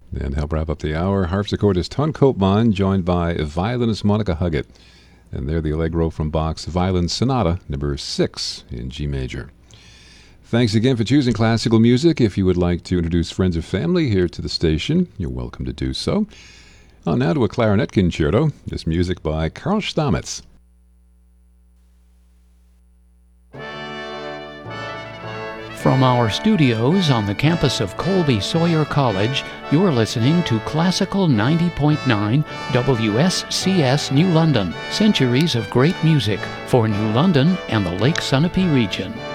And help wrap up the hour, harpsichordist Ton Koopman, joined by violinist Monica Huggett. And they're the Allegro from Bach's Violin Sonata, number 6 in G major. Thanks again for choosing classical music. If you would like to introduce friends or family here to the station, you're welcome to do so. Now to a clarinet concerto. This music by Carl Stamitz. From our studios on the campus of Colby Sawyer College, you're listening to Classical 90.9 WSCS New London, centuries of great music for New London and the Lake Sunapee region.